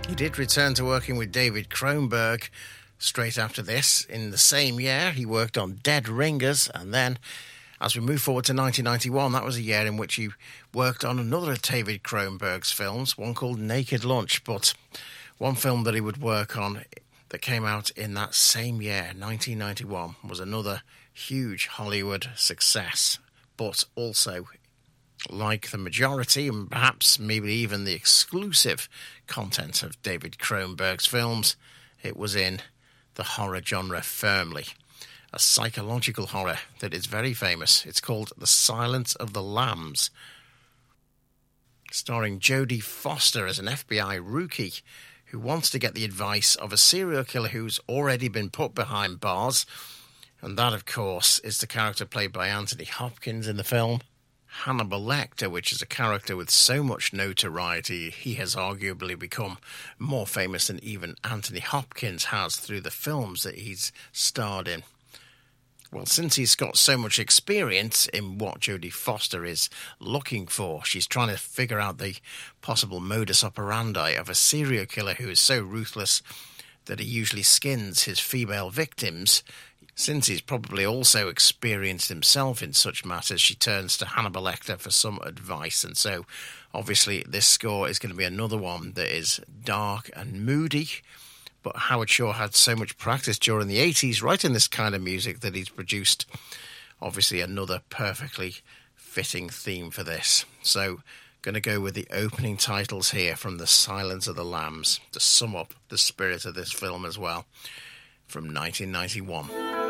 He did return to working with David Cronenberg straight after this. In the same year, he worked on Dead Ringers, and then, as we move forward to 1991, that was a year in which he worked on another of David Cronenberg's films, one called Naked Lunch. But one film that he would work on that came out in that same year, 1991, was another huge Hollywood success, but also, like the majority, and perhaps maybe even the exclusive content of David Cronenberg's films, it was in the horror genre firmly. A psychological horror that is very famous. It's called The Silence of the Lambs, starring Jodie Foster as an FBI rookie who wants to get the advice of a serial killer who's already been put behind bars. And that, of course, is the character played by Anthony Hopkins in the film. Hannibal Lecter, which is a character with so much notoriety, he has arguably become more famous than even Anthony Hopkins has through the films that he's starred in. Well, since he's got so much experience in what Jodie Foster is looking for, she's trying to figure out the possible modus operandi of a serial killer who is so ruthless that he usually skins his female victims. Since he's probably also experienced himself in such matters, she turns to Hannibal Lecter for some advice. And so, obviously, this score is going to be another one that is dark and moody. But Howard Shore had so much practice during the 80s writing this kind of music that he's produced, obviously, another perfectly fitting theme for this. So, going to go with the opening titles here from The Silence of the Lambs to sum up the spirit of this film as well, from 1991.